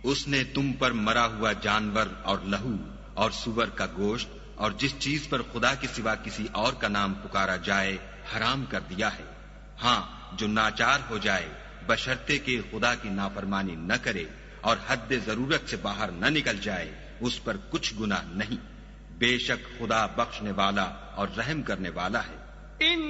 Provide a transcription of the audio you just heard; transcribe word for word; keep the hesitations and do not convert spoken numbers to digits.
उसने तुम पर मरा हुआ जानवर और लहू और सुअर का गोश्त और जिस चीज पर खुदा के सिवा किसी और का नाम पुकारा जाए हराम कर दिया है। हाँ, जो नाचार हो जाए बशर्ते के खुदा की नाफरमानी न करे और हद जरूरत से बाहर न निकल जाए, उस पर कुछ गुनाह नहीं। बेशक खुदा बख्शने वाला और रहम करने वाला है।